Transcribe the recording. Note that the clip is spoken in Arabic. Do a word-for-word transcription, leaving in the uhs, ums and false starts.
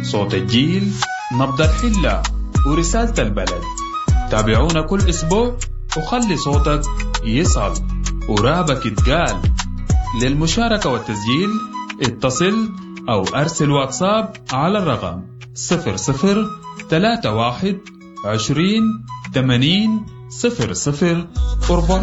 صوت الجيل، نبض الحلة، ورسالة البلد. تابعونا كل أسبوع وخلي صوتك يصل ورابك يتقال. للمشاركة والتسجيل اتصل أو أرسل واتساب على الرقم صفر صفر ثلاثة واحد عشرين ثمانين صفر صفر أربعة.